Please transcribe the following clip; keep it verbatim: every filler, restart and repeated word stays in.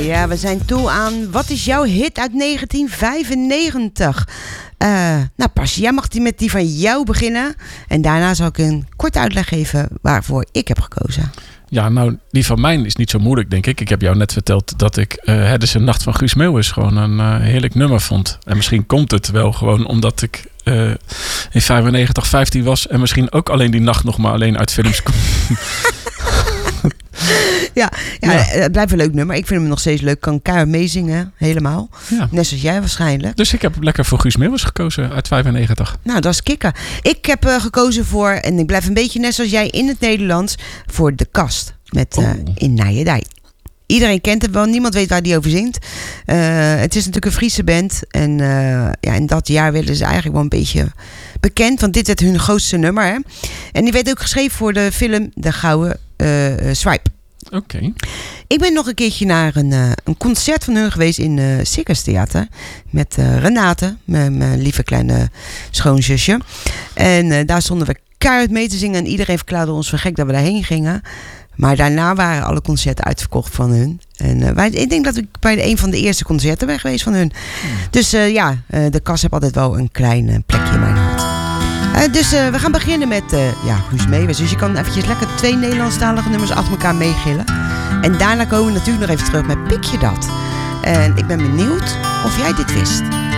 Ja, we zijn toe aan Wat is jouw hit uit negentien vijfennegentig? Uh, nou, Pasje, jij mag die met die van jou beginnen. En daarna zal ik een korte uitleg geven waarvoor ik heb gekozen. Ja, nou, die van mij is niet zo moeilijk, denk ik. Ik heb jou net verteld dat ik uh, Het is een Nacht van Guus Meeuwis gewoon een uh, heerlijk nummer vond. En misschien komt het wel gewoon omdat ik uh, in vijfennegentig vijftien was. En misschien ook alleen die nacht nog maar alleen uit films kon. Ja, ja, ja, het blijft een leuk nummer. Ik vind hem nog steeds leuk. Kan keihard meezingen, helemaal. Ja. Net zoals jij waarschijnlijk. Dus ik heb lekker voor Guus Meeuwis gekozen uit vijfennegentig. Nou, dat is kicken. Ik heb uh, gekozen voor, en ik blijf een beetje net zoals jij in het Nederlands, voor De Kast met uh, oh. In Nijedij. Iedereen kent het wel, niemand weet waar die over zingt. Uh, het is natuurlijk een Friese band. En uh, ja, in dat jaar werden ze eigenlijk wel een beetje bekend. Want dit werd hun grootste nummer. Hè? En die werd ook geschreven voor de film De Gouden uh, uh, Swipe. Oké. Okay. Ik ben nog een keertje naar een, uh, een concert van hun geweest in uh, Circus Theater. Met uh, Renate, mijn, mijn lieve kleine schoonzusje. En uh, daar stonden we keihard mee te zingen. En iedereen verklaarde ons voor gek dat we daarheen gingen. Maar daarna waren alle concerten uitverkocht van hun. En uh, wij, ik denk dat ik bij een van de eerste concerten ben geweest van hun. Hmm. Dus uh, ja, uh, De Kast heeft altijd wel een klein uh, plekje in mijn hart. Uh, dus uh, we gaan beginnen met uh, ja, Guus Meeuwis. Dus je kan eventjes lekker twee Nederlandstalige nummers achter elkaar meegillen. En daarna komen we natuurlijk nog even terug met Pik je dat? En ik ben benieuwd of jij dit wist.